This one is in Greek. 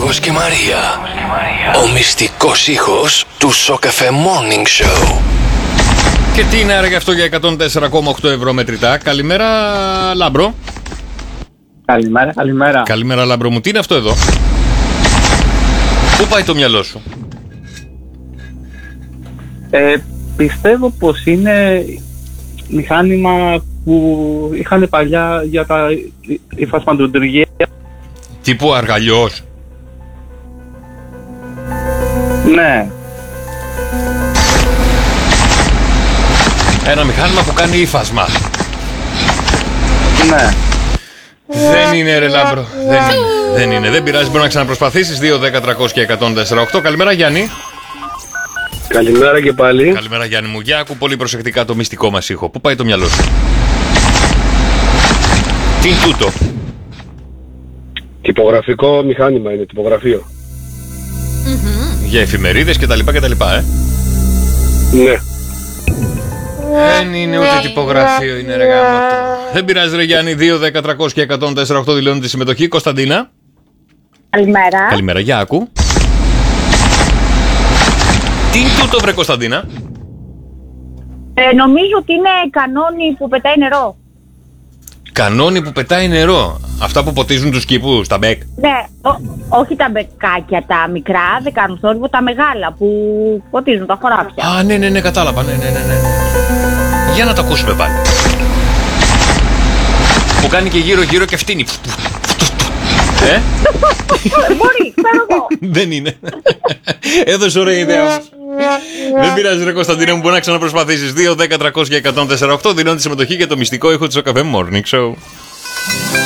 Γιώργος και Μαρία. Ο μυστικός ήχος του Σοκαφέ Morning Show. Και τι είναι άραγε αυτό για 104,8 ευρώ μετρητά? Καλημέρα, Λάμπρο. Καλημέρα. Καλημέρα, Λάμπρο μου. Τι είναι αυτό εδώ? Πού πάει το μυαλό σου? Πιστεύω πως είναι μηχάνημα που είχαν παλιά για τα υφασματοντουργία. Τύπου αργαλιός? Ναι. Ένα μηχάνημα που κάνει ύφασμα. Ναι. Δεν είναι, ρε Λάμπρο. Δεν είναι. Δεν πειράζει, μπορεί να ξαναπροσπαθήσεις. 2, 10, 300 και 104,8. Καλημέρα, Γιάννη. Καλημέρα και πάλι. Καλημέρα, Γιάννη μου. Για άκου πολύ προσεκτικά το μυστικό μας ήχο. Πού πάει το μυαλό σου? Τι είναι τούτο? Τυπογραφικό μηχάνημα είναι, τυπογραφείο. Για εφημερίδες κτλ. Ναι. Δεν είναι ούτε τυπογραφείο, είναι ρε γάμο. Δεν πειράζει, ρε Γιάννη. 2, 10, 300 και 104,8 δηλώνει τη συμμετοχή. Κωνσταντίνα. Καλημέρα. Καλημέρα, για άκου. Τι είναι τούτο, βρε Κωνσταντίνα? Νομίζω ότι είναι κανόνι που πετάει νερό. Κανόνι που πετάει νερό. Αυτά που ποτίζουν τους κήπους, τα μπεκ. Ναι, όχι τα μπεκάκια τα μικρά, δεν κάνουν θόρυβο, τα μεγάλα που ποτίζουν τα χωράφια. Α, ναι, κατάλαβα. Ναι. Για να το ακούσουμε πάλι. Που κάνει και γύρω-γύρω και φτύνει. Μπορεί, ξέρω εγώ. Δεν είναι. Έδωσε ωραία ιδέα. Δεν πειράζει, ρε Κωνσταντίνα μου, μπορεί να ξαναπροσπαθήσεις. 2, 10, 300 και 104,8 δηλώνει τη συμμετοχή για το μυστικό ήχο του Σοκαφέ Morning Show.